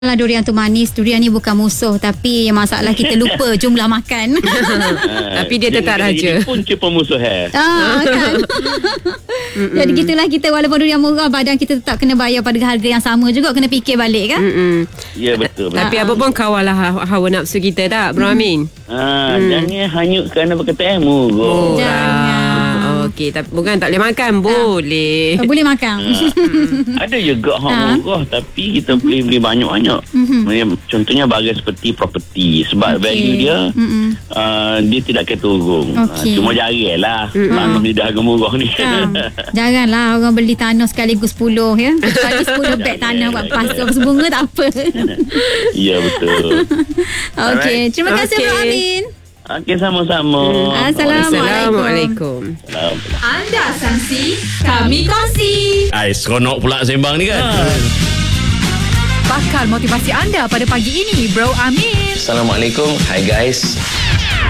Lah durian tu manis, durian ni bukan musuh, tapi yang masalah kita lupa jumlah makan. Tapi dia tetap raja. Punca pemusuh kan. Jadi gitulah kita, walaupun durian murah, badan kita tetap kena bayar pada harga yang sama juga, kena fikir balik kan. Ya, betul. Tapi apa pun kawal lah hawa nafsu kita tak, Bro Amin? Jangan hanyutkan apa kata murah. Jangan. Okey, tapi bukan tak boleh makan, boleh. Boleh makan. Ada juga murah, tapi kita beli banyak-banyak. Contohnya barang seperti property, sebab value dia dia tidak akan turun. Cuma jarang lah tanah di harga murah ni. Janganlah orang beli tanah sekaligus 10 ya. Sekali 10 beg tanah buat pasal bunga tak apa. Ya, betul. Okey, terima kasih Bro Amin. Okey, sama-sama. Assalamualaikum. Anda sangsi, kami kongsi. Seronok pula sembang ni kan. Bakal motivasi anda pada pagi ini, Bro Amin. Assalamualaikum. Hi guys.